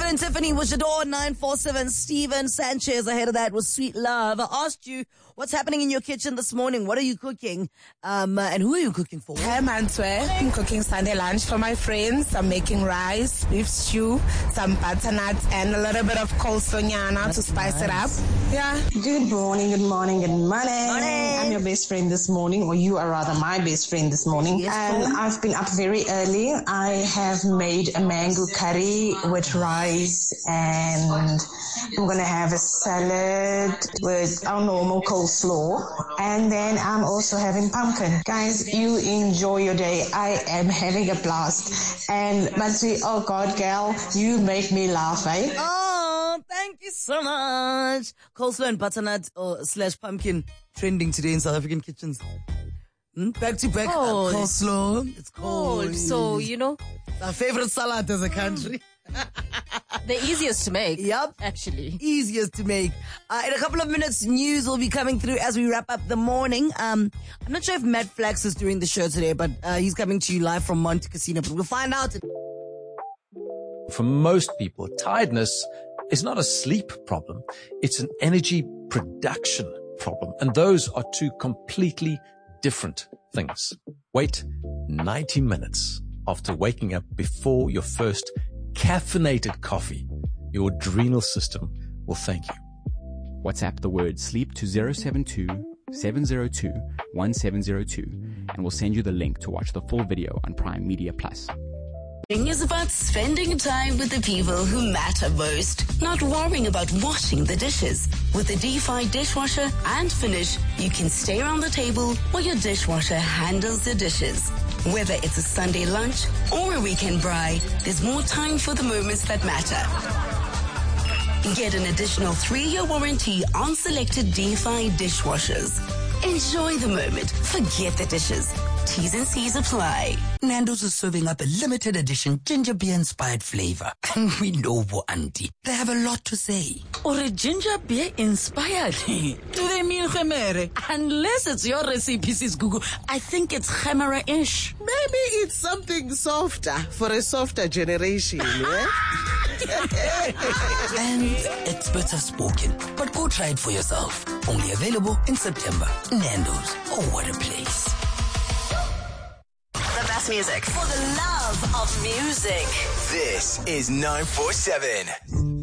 Stephen and Tiffany was Jador 947. Stephen Sanchez ahead of that was Sweet Love. I asked you what's happening in your kitchen this morning. What are you cooking? And who are you cooking for? Hi, Mantwe. I'm cooking Sunday lunch for my friends. I'm making rice, beef stew, some butternut, and a little bit of coleslaw to spice it up. Yeah. Good morning, good morning, good morning. I'm your best friend this morning, or you are rather my best friend this morning. Yes, and I've been up very early. I have made a mango curry with rice, and I'm going to have a salad with our normal coleslaw. And then I'm also having pumpkin. Guys, you enjoy your day. I am having a blast. And Matsui, oh God, gal, you make me laugh, eh? Oh, thank you so much. Coleslaw and butternut / pumpkin trending today in South African kitchens. Back to back coleslaw. It's cold. So, Our favorite salad as a country. the easiest to make. Yep. Actually. Easiest to make. In a couple of minutes, news will be coming through as we wrap up the morning. I'm not sure if Matt Flax is doing the show today, but he's coming to you live from Monte Casino. But we'll find out. For most people, tiredness is not a sleep problem. It's an energy production problem. And those are two completely different things. Wait 90 minutes after waking up before your first caffeinated coffee. Your adrenal system will thank you. WhatsApp the word sleep to 072 702 1702 and we'll send you the link to watch the full video on Prime Media Plus. Is about spending time with the people who matter most, not worrying about washing the dishes. With the D5 dishwasher and Finish, you can stay around the table while your dishwasher handles the dishes. Whether it's a Sunday lunch or a weekend braai, there's more time for the moments that matter. Get an additional 3-year warranty on selected D5 dishwashers. Enjoy the moment. Forget the dishes. T's and C's apply. Nando's is serving up a limited edition ginger beer inspired flavor. And we know Auntie. They have a lot to say. Or a ginger beer inspired. Do they mean gemere? Unless it's your recipe, Sis Gugu. I think it's gemere-ish. Maybe it's something softer for a softer generation, yeah? And experts have spoken. But go try it for yourself. Only available in September. Nando's. Oh, what a place. The best music for the love of music. This is 947.